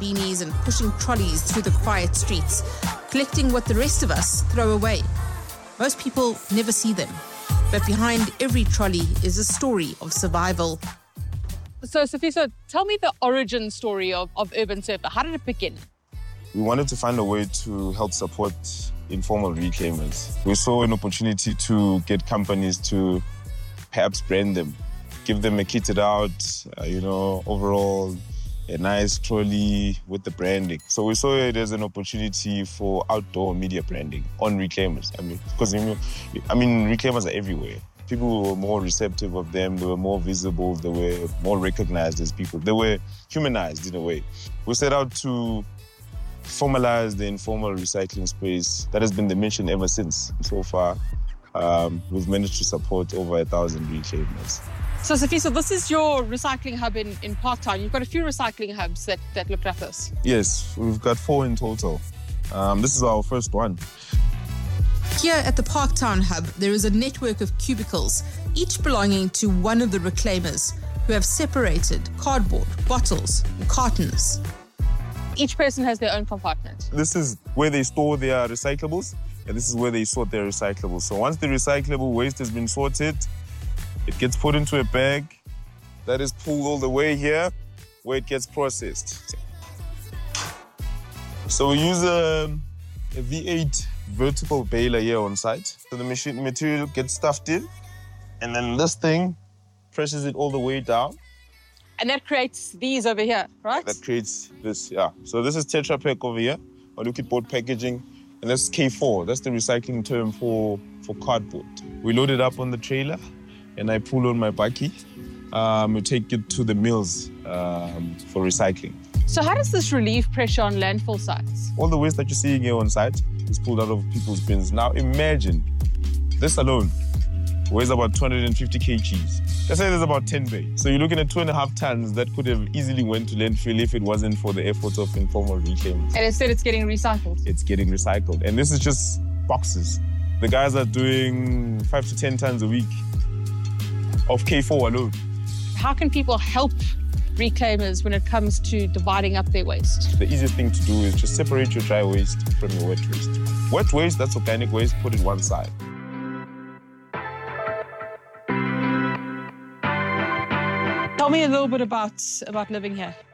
beanies and pushing trolleys through the quiet streets, collecting what the rest of us throw away. Most people never see them, but behind every trolley is a story of survival. So, Sifiso, tell me the origin story of Urban Surfer. How did it begin? We wanted to find a way to help support informal reclaimers. We saw an opportunity to get companies to perhaps brand them, give them a kitted out, overall a nice trolley with the branding. So we saw it as an opportunity for outdoor media branding on reclaimers. Because reclaimers are everywhere. People were more receptive of them, they were more visible, they were more recognized as people. They were humanized in a way. We set out to formalize the informal recycling space. That has been the mission ever since. So far, we've managed to support over 1,000 reclaimers. So, Sifiso, this is your recycling hub in Parktown. You've got a few recycling hubs that looked at this. Yes, we've got 4 in total. This is our first one. Here at the Parktown Hub, there is a network of cubicles, each belonging to one of the reclaimers who have separated cardboard, bottles, and cartons. Each person has their own compartment. This is where they store their recyclables, and this is where they sort their recyclables. So once the recyclable waste has been sorted, it gets put into a bag that is pulled all the way here, where it gets processed. So we use a V8 vertical baler here on site. So the material gets stuffed in, and then this thing presses it all the way down. And that creates these over here, right? That creates this, yeah. So this is Tetra Pak over here, or liquid board packaging, and that's K4. That's the recycling term for cardboard. We load it up on the trailer, and I pull on my bakkie. We take it to the mills for recycling. So how does this relieve pressure on landfill sites? All the waste that you're seeing here on site is pulled out of people's bins. Now imagine, this alone weighs about 250 kgs. Let's say there's about 10 bays. So you're looking at 2.5 tons that could have easily went to landfill if it wasn't for the efforts of informal reclaimers. And instead it's getting recycled? It's getting recycled. And this is just boxes. The guys are doing 5 to 10 tons a week of K4 alone. How can people help reclaimers when it comes to dividing up their waste? The easiest thing to do is just separate your dry waste from your wet waste. Wet waste, that's organic waste, put it one side. Tell me a little bit about living here.